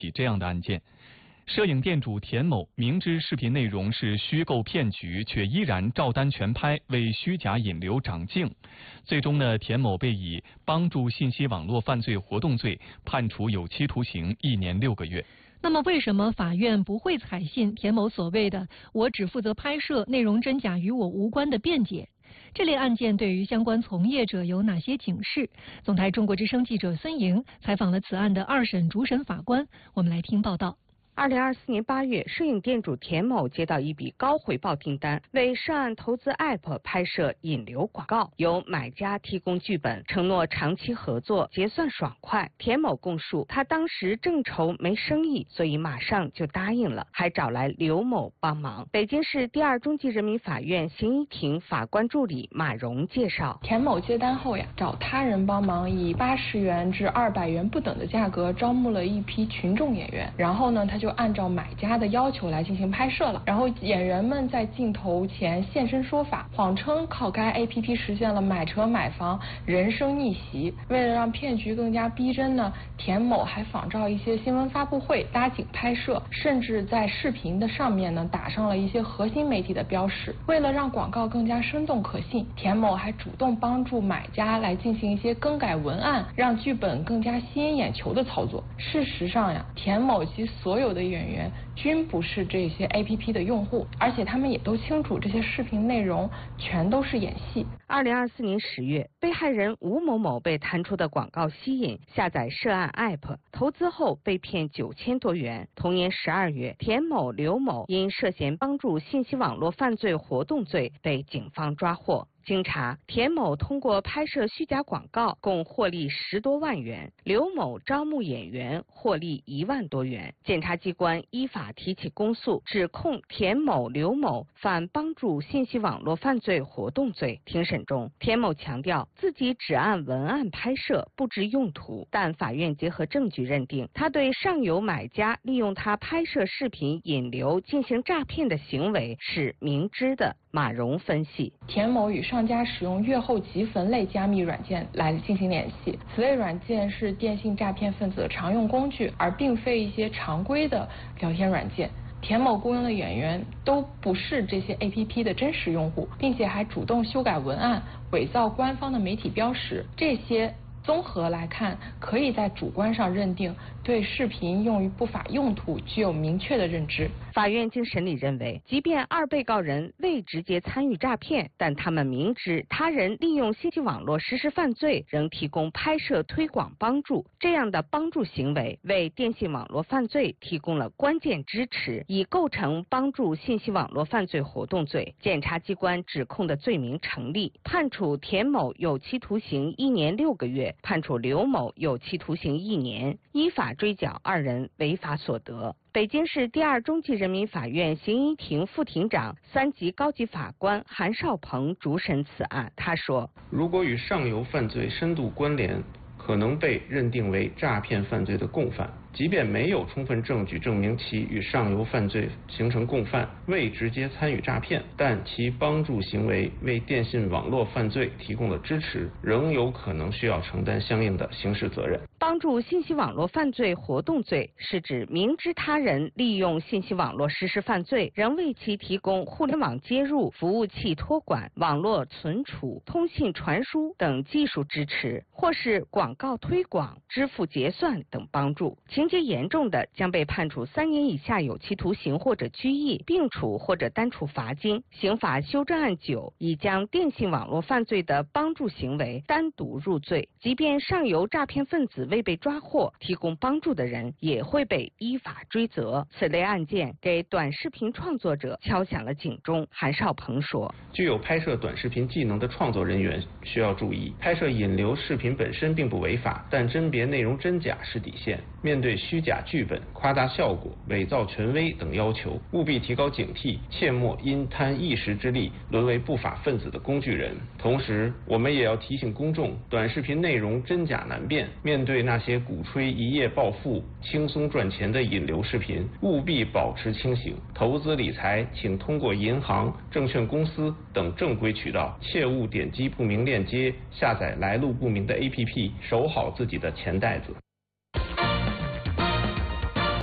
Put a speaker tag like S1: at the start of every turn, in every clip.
S1: 起这样的案件。摄影店主田某明知视频内容是虚构骗局，却依然照单全拍，为虚假引流长镜。最终呢，田某被以帮助信息网络犯罪活动罪判处有期徒刑1年6个月。
S2: 那么，为什么法院不会采信田某所谓的“我只负责拍摄，内容真假与我无关”的辩解？这类案件对于相关从业者有哪些警示？总台中国之声记者孙莹采访了此案的2审主审法官，我们来听报道。
S3: 2024年8月，摄影店主田某接到一笔高回报订单，为涉案投资 App 拍摄引流广告，由买家提供剧本，承诺长期合作，结算爽快。田某供述，他当时正愁没生意，所以马上就答应了，还找来刘某帮忙。北京市第2中级人民法院刑一庭法官助理马荣介绍，
S4: 田某接单后呀，找他人帮忙，以80元至200元不等的价格招募了一批群众演员，然后呢，他就按照买家的要求来进行拍摄了。然后演员们在镜头前现身说法，谎称靠该 APP 实现了买车买房、人生逆袭。为了让骗局更加逼真呢，田某还仿照一些新闻发布会搭景拍摄，甚至在视频的上面呢打上了一些核心媒体的标识。为了让广告更加生动可信，田某还主动帮助买家来进行一些更改文案，让剧本更加吸引眼球的操作。事实上呀，田某及所有的演员均不是这些 APP 的用户，而且他们也都清楚这些视频内容全都是演戏。
S3: 2024年10月，被害人吴某某被弹出的广告吸引，下载涉案 App， 投资后被骗9000多元。同年12月，田某、刘某因涉嫌帮助信息网络犯罪活动罪被警方抓获。经查，田某通过拍摄虚假广告共获利10多万元，刘某招募演员获利1万多元。检察机关依法提起公诉，指控田某、刘某犯帮助信息网络犯罪活动罪。庭审中，田某强调自己只按文案拍摄，不知用途，但法院结合证据认定，他对上游买家利用他拍摄视频引流进行诈骗的行为是明知的。马荣分析，
S4: 田某与商家使用月后即焚类加密软件来进行联系，此类软件是电信诈骗分子的常用工具，而并非一些常规的聊天软件。田某雇佣的演员都不是这些 APP 的真实用户，并且还主动修改文案，伪造官方的媒体标识，这些综合来看，可以在主观上认定对视频用于不法用途具有明确的认知。
S3: 法院经审理认为，即便2被告人未直接参与诈骗，但他们明知他人利用信息网络实施犯罪，仍提供拍摄推广帮助，这样的帮助行为为电信网络犯罪提供了关键支持，已构成帮助信息网络犯罪活动罪。检察机关指控的罪名成立，判处田某有期徒刑1年6个月，判处刘某有期徒刑1年，依法追缴2人违法所得。北京市第2中级人民法院刑一庭副庭长、3级高级法官韩少鹏主审此案。他说，
S5: 如果与上游犯罪深度关联，可能被认定为诈骗犯罪的共犯。即便没有充分证据证明其与上游犯罪形成共犯，未直接参与诈骗，但其帮助行为为电信网络犯罪提供了支持，仍有可能需要承担相应的刑事责任。
S3: 帮助信息网络犯罪活动罪是指明知他人利用信息网络实施犯罪，仍为其提供互联网接入、服务器托管、网络存储、通信传输等技术支持，或是广告推广、支付结算等帮助。情节严重的，将被判处3年以下有期徒刑或者拘役，并处或者单处罚金。刑法修正案9已将电信网络犯罪的帮助行为单独入罪，即便上游诈骗分子未被抓获，提供帮助的人也会被依法追责。此类案件给短视频创作者敲响了警钟。韩少鹏说，
S5: 具有拍摄短视频技能的创作人员需要注意，拍摄引流视频本身并不违法，但甄别内容真假是底线。面对虚假剧本、夸大效果、伪造权威等要求，务必提高警惕，切莫因贪一时之利沦为不法分子的工具人。同时，我们也要提醒公众，短视频内容真假难辨，面对那些鼓吹一夜暴富、轻松赚钱的引流视频，务必保持清醒。投资理财，请通过银行、证券公司等正规渠道，切勿点击不明链接，下载来路不明的 APP， 守好自己的钱袋子。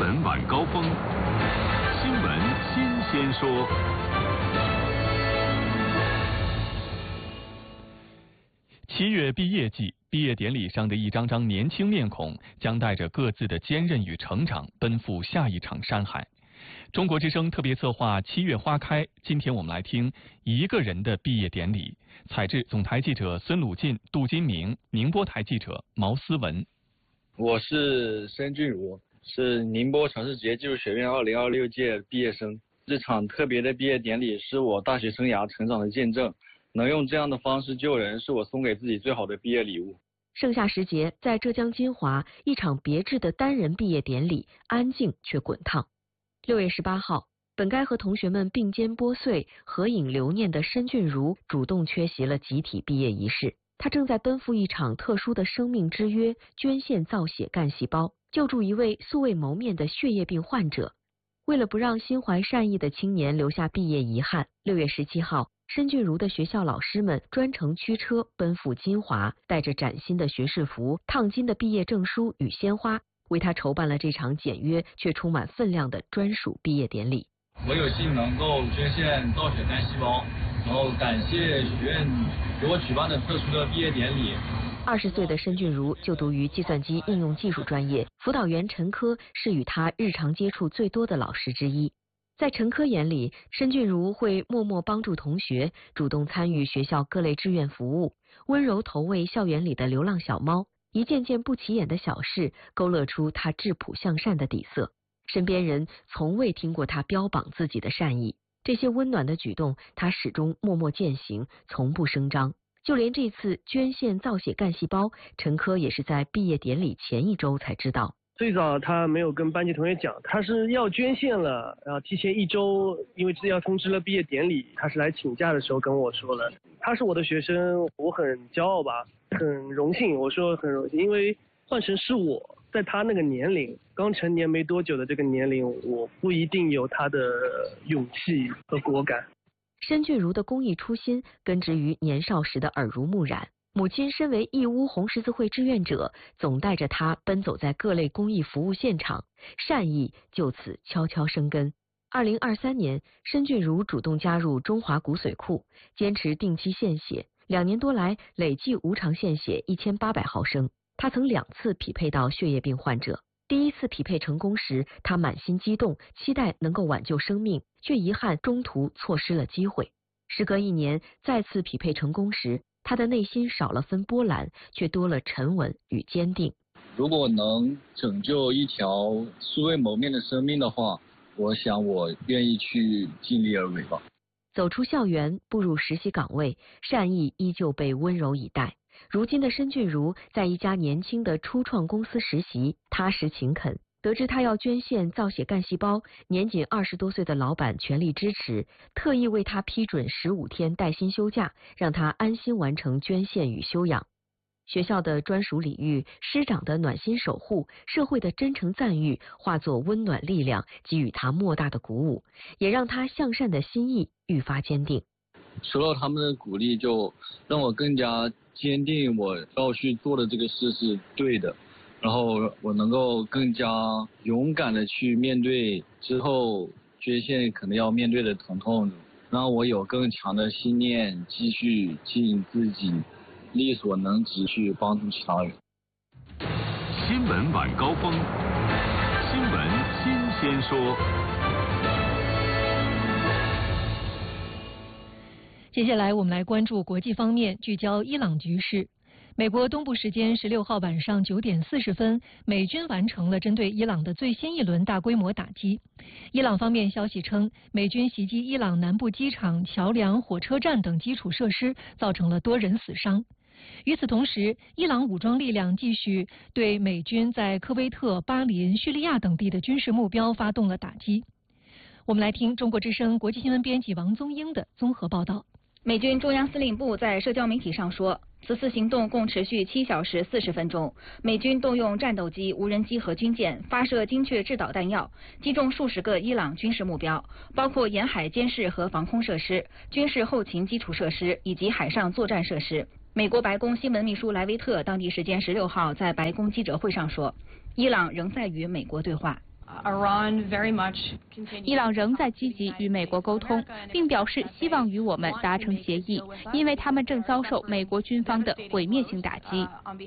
S6: 闻晚高峰，新闻新鲜说。
S1: 7月毕业季，毕业典礼上的一张张年轻面孔，将带着各自的坚韧与成长，奔赴下一场山海。中国之声特别策划7月花开，今天我们来听一个人的毕业典礼。采制总台记者孙鲁进、杜金明，宁波台记者毛思文。
S7: 我是申俊儒，是宁波城市职业技术学院2026届毕业生。这场特别的毕业典礼是我大学生涯成长的见证，能用这样的方式救人，是我送给自己最好的毕业礼物。
S8: 盛夏时节，在浙江金华，一场别致的单人毕业典礼，安静却滚烫。6月18号，本该和同学们并肩剥穗、合影留念的申俊儒主动缺席了集体毕业仪式。他正在奔赴一场特殊的生命之约，捐献造血干细胞，救助一位素未谋面的血液病患者。为了不让心怀善意的青年留下毕业遗憾，6月17号，申俊儒的学校老师们专程驱车奔赴金华，带着崭新的学士服、烫金的毕业证书与鲜花，为他筹办了这场简约却充满分量的专属毕业典礼。
S7: 我有幸能够捐献造血干细胞，然后感谢学院给我举办的特殊的毕业典礼。
S8: 20岁的申俊儒就读于计算机应用技术专业，辅导员陈科是与他日常接触最多的老师之一。在陈科眼里，申俊儒会默默帮助同学，主动参与学校各类志愿服务，温柔投喂校园里的流浪小猫，一件件不起眼的小事勾勒出他质朴向善的底色。身边人从未听过他标榜自己的善意，这些温暖的举动他始终默默践行，从不声张。就连这次捐献造血干细胞，陈科也是在毕业典礼前1周才知道。
S9: 最早他没有跟班级同学讲，他是要捐献了，然后提前1周，因为要通知了毕业典礼，他是来请假的时候跟我说了。他是我的学生，我很骄傲吧，很荣幸。我说很荣幸，因为换成是我在他那个年龄，刚成年没多久的这个年龄，我不一定有他的勇气和果敢。
S8: 申俊儒的公益初心根植于年少时的耳濡目染，母亲身为义乌红十字会志愿者，总带着他奔走在各类公益服务现场，善意就此悄悄生根。2023年，申俊儒主动加入中华骨髓库，坚持定期献血，2年多来累计无偿献血1800毫升。他曾2次匹配到血液病患者。第1次匹配成功时，他满心激动，期待能够挽救生命，却遗憾中途错失了机会。时隔1年，再次匹配成功时，他的内心少了分波澜，却多了沉稳与坚定。
S7: 如果能拯救一条素未谋面的生命的话，我想我愿意去尽力而为吧。
S8: 走出校园，步入实习岗位，善意依旧被温柔以待。如今的申俊儒在一家年轻的初创公司实习，踏实勤恳。得知他要捐献造血干细胞，年仅20多岁的老板全力支持，特意为他批准15天带薪休假，让他安心完成捐献与休养。学校的专属礼遇，师长的暖心守护，社会的真诚赞誉，化作温暖力量，给予他莫大的鼓舞，也让他向善的心意愈发坚定。
S7: 除了他们的鼓励，就让我更加坚定我要去做的这个事是对的，然后我能够更加勇敢的去面对之后捐献可能要面对的疼痛，让我有更强的信念，继续尽自己力所能及去帮助其他人。
S6: 新闻晚高峰，新闻新鲜说。
S2: 接下来我们来关注国际方面，聚焦伊朗局势。美国东部时间16号晚上9点40分，美军完成了针对伊朗的最新一轮大规模打击。伊朗方面消息称，美军袭击伊朗南部机场、桥梁、火车站等基础设施，造成了多人死伤。与此同时，伊朗武装力量继续对美军在科威特、巴林、叙利亚等地的军事目标发动了打击。我们来听中国之声国际新闻编辑王宗英的综合报道。
S10: 美军中央司令部在社交媒体上说，此次行动共持续7小时40分钟，美军动用战斗机、无人机和军舰发射精确制导弹药，击中数十个伊朗军事目标，包括沿海监视和防空设施、军事后勤基础设施以及海上作战设施。美国白宫新闻秘书莱维特当地时间16号在白宫记者会上说，伊朗仍在与美国对话。
S11: 伊朗仍在积极与美国沟通，并表示希望与我们达成协议，因为他们正遭受美国军方的毁灭性打击。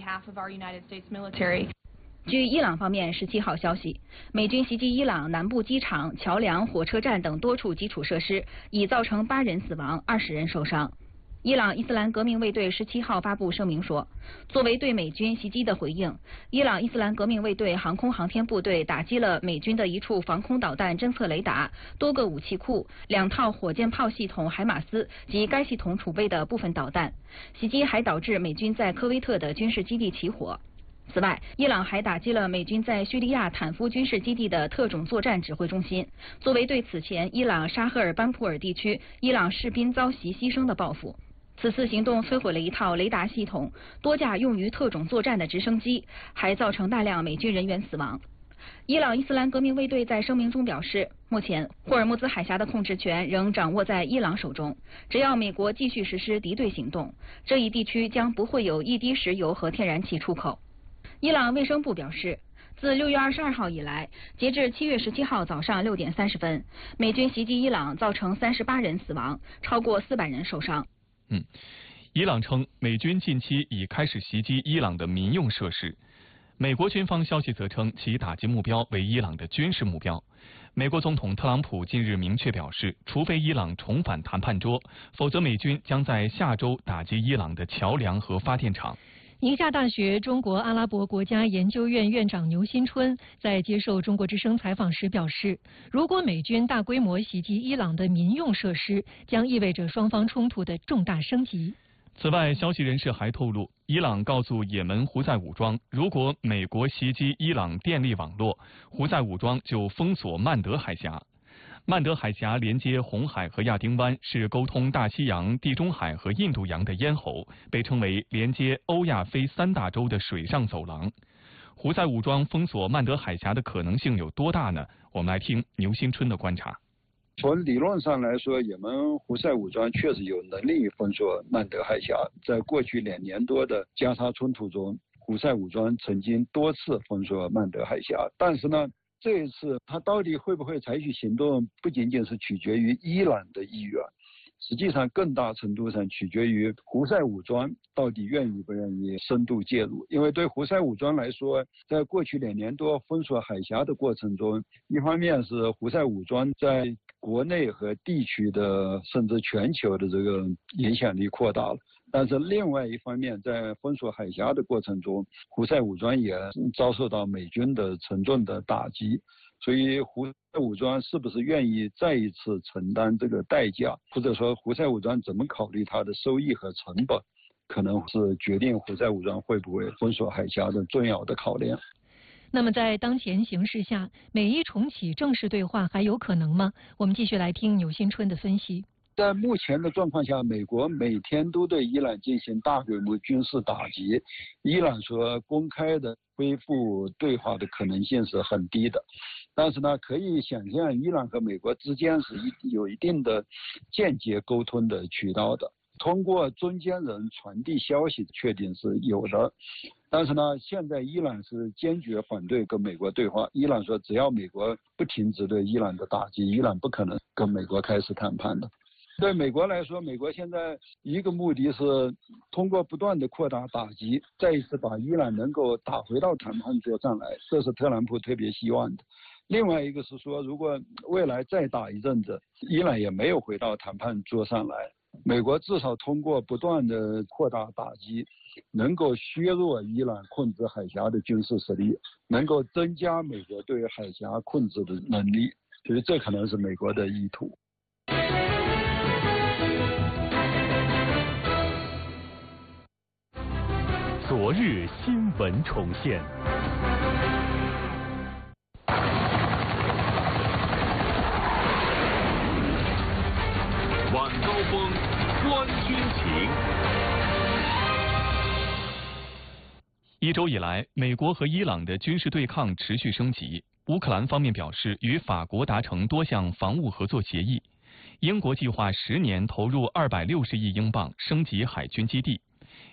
S10: 据伊朗方面17号消息，美军袭击伊朗南部机场、桥梁、火车站等多处基础设施，已造成8人死亡、20人受伤。伊朗伊斯兰革命卫队17号发布声明说，作为对美军袭击的回应，伊朗伊斯兰革命卫队航空航天部队打击了美军的一处防空导弹侦测雷达、多个武器库、2套火箭炮系统海马斯及该系统储备的部分导弹。袭击还导致美军在科威特的军事基地起火。此外，伊朗还打击了美军在叙利亚坦夫军事基地的特种作战指挥中心，作为对此前伊朗沙赫尔班普尔地区伊朗士兵遭袭牺牲的报复。此次行动摧毁了一套雷达系统、多架用于特种作战的直升机，还造成大量美军人员死亡。伊朗伊斯兰革命卫队在声明中表示，目前霍尔木兹海峡的控制权仍掌握在伊朗手中，只要美国继续实施敌对行动，这一地区将不会有一滴石油和天然气出口。伊朗卫生部表示，自6月22号以来，截至7月17号早上6点30分，美军袭击伊朗造成38人死亡，超过400人受伤。
S1: 伊朗称美军近期已开始袭击伊朗的民用设施。美国军方消息则称其打击目标为伊朗的军事目标。美国总统特朗普近日明确表示，除非伊朗重返谈判桌，否则美军将在下周打击伊朗的桥梁和发电厂。
S2: 宁夏大学中国阿拉伯国家研究院院长牛新春在接受中国之声采访时表示，如果美军大规模袭击伊朗的民用设施，将意味着双方冲突的重大升级。
S1: 此外，消息人士还透露，伊朗告诉也门胡塞武装，如果美国袭击伊朗电力网络，胡塞武装就封锁曼德海峡。曼德海峡连接红海和亚丁湾，是沟通大西洋、地中海和印度洋的咽喉，被称为连接欧亚非3大洲的水上走廊。胡塞武装封锁曼德海峡的可能性有多大呢？我们来听牛新春的观察。
S12: 从理论上来说，也门胡塞武装确实有能力封锁曼德海峡。在过去2年多的加沙冲突中，胡塞武装曾经多次封锁曼德海峡，但是呢，这一次他到底会不会采取行动，不仅仅是取决于伊朗的意愿，实际上更大程度上取决于胡塞武装到底愿意不愿意深度介入。因为对胡塞武装来说，在过去2年多封锁海峡的过程中，一方面是胡塞武装在国内和地区的甚至全球的这个影响力扩大了，但是另外一方面，在封锁海峡的过程中，胡塞武装也遭受到美军的沉重的打击。所以胡塞武装是不是愿意再一次承担这个代价，或者说胡塞武装怎么考虑它的收益和成本，可能是决定胡塞武装会不会封锁海峡的重要的考量。
S2: 那么在当前形势下，美伊重启正式对话还有可能吗？我们继续来听牛新春的分析。
S12: 在目前的状况下，美国每天都对伊朗进行大规模军事打击，伊朗所公开的恢复对话的可能性是很低的。但是呢，可以想象伊朗和美国之间是有一定的间接沟通的渠道的，通过中间人传递消息确定是有的。但是呢，现在伊朗是坚决反对跟美国对话。伊朗说，只要美国不停止对伊朗的打击，伊朗不可能跟美国开始谈判的。对美国来说，美国现在一个目的是通过不断的扩大打击，再一次把伊朗能够打回到谈判桌上来，这是特朗普特别希望的。另外一个是说，如果未来再打一阵子，伊朗也没有回到谈判桌上来，美国至少通过不断的扩大打击，能够削弱伊朗控制海峡的军事实力，能够增加美国对海峡控制的能力，所以这可能是美国的意图。
S6: 昨日新闻重现。晚高峰，观军情。
S1: 一周以来，美国和伊朗的军事对抗持续升级。乌克兰方面表示，与法国达成多项防务合作协议。英国计划10年投入260亿英镑升级海军基地。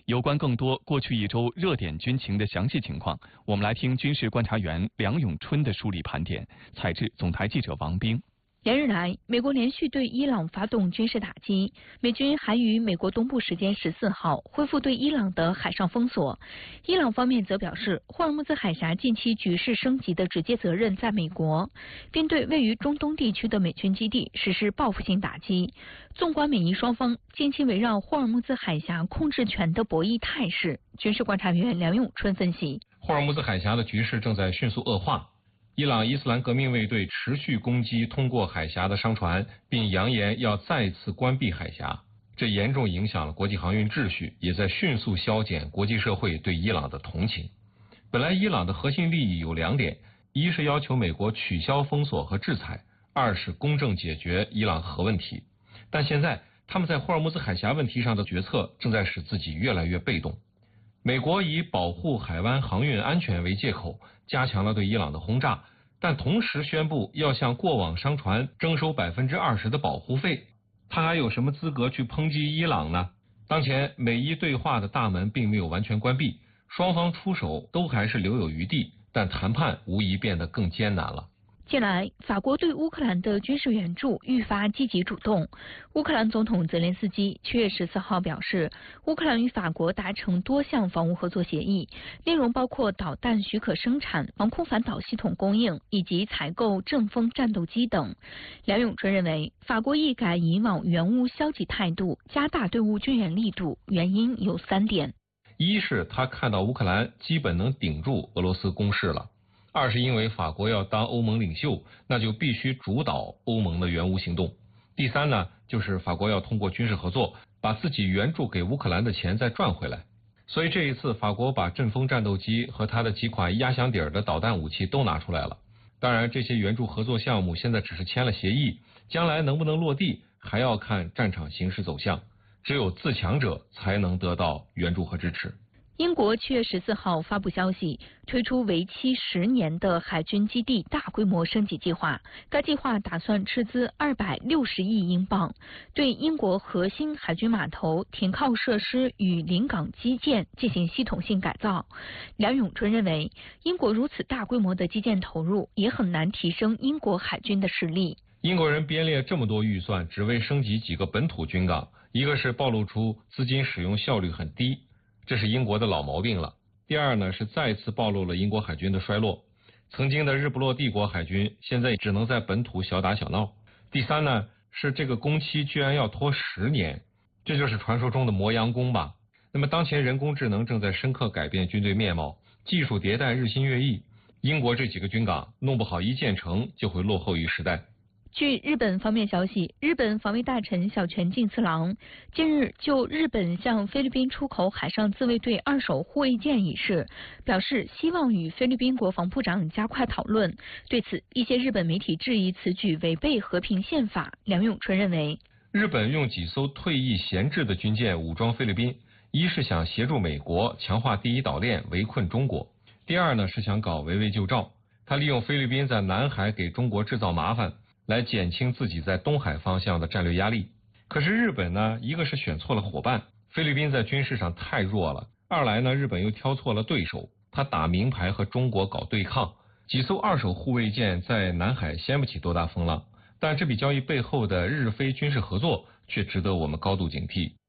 S1: 有关更多过去一周热点军情的详细情况，我们来听军事观察员梁永春的梳理盘点，采制总台记者王冰。
S13: 连日来，美国连续对伊朗发动军事打击，美军还于美国东部时间14号恢复对伊朗的海上封锁。伊朗方面则表示，霍尔木兹海峡近期局势升级的直接责任在美国，并对位于中东地区的美军基地实施报复性打击。纵观美伊双方近期围绕霍尔木兹海峡控制权的博弈态势，军事观察员梁永春分析：
S14: 霍尔木兹海峡的局势正在迅速恶化。伊朗伊斯兰革命卫队持续攻击通过海峡的商船，并扬言要再次关闭海峡，这严重影响了国际航运秩序，也在迅速消减国际社会对伊朗的同情。本来伊朗的核心利益有2点，一是要求美国取消封锁和制裁，二是公正解决伊朗核问题。但现在他们在霍尔木兹海峡问题上的决策正在使自己越来越被动。美国以保护海湾航运安全为借口，加强了对伊朗的轰炸，但同时宣布要向过往商船征收20%的保护费。他还有什么资格去抨击伊朗呢？当前美伊对话的大门并没有完全关闭，双方出手都还是留有余地，但谈判无疑变得更艰难了。
S13: 近来，法国对乌克兰的军事援助愈发积极主动。乌克兰总统泽连斯基7月14号表示，乌克兰与法国达成多项防务合作协议，内容包括导弹许可生产、防空反导系统供应以及采购阵风战斗机等。梁永春认为，法国一改以往援乌消极态度，加大对乌军援力度，原因有3点：
S14: 一是他看到乌克兰基本能顶住俄罗斯攻势了。二是因为法国要当欧盟领袖，那就必须主导欧盟的援乌行动。第三呢，就是法国要通过军事合作，把自己援助给乌克兰的钱再赚回来。所以这一次，法国把阵风战斗机和它的几款压箱底儿的导弹武器都拿出来了。当然，这些援助合作项目现在只是签了协议，将来能不能落地，还要看战场形势走向。只有自强者才能得到援助和支持。
S13: 英国7月14号发布消息，推出为期10年的海军基地大规模升级计划。该计划打算斥资260亿英镑，对英国核心海军码头、停靠设施与临港基建进行系统性改造。梁永春认为，英国如此大规模的基建投入，也很难提升英国海军的实力。
S14: 英国人编列这么多预算，只为升级几个本土军港，一个是暴露出资金使用效率很低，这是英国的老毛病了。第二呢，是再次暴露了英国海军的衰落。曾经的日不落帝国海军，现在只能在本土小打小闹。第三呢，是这个工期居然要拖10年，这就是传说中的磨洋工吧。那么当前人工智能正在深刻改变军队面貌，技术迭代日新月异，英国这几个军港弄不好一建成就会落后于时代。
S13: 据日本方面消息，日本防卫大臣小泉进次郎近日就日本向菲律宾出口海上自卫队2手护卫舰一事，表示希望与菲律宾国防部长加快讨论。对此，一些日本媒体质疑此举违背和平宪法。梁永春认为，
S14: 日本用几艘退役闲置的军舰武装菲律宾，一是想协助美国强化第一岛链围困中国，第二呢是想搞围魏救赵，他利用菲律宾在南海给中国制造麻烦，来减轻自己在东海方向的战略压力。可是日本呢，一个是选错了伙伴，菲律宾在军事上太弱了；二来呢，日本又挑错了对手，他打明牌和中国搞对抗。几艘2手护卫舰在南海掀不起多大风浪，但这笔交易背后的日菲军事合作却值得我们高度警惕。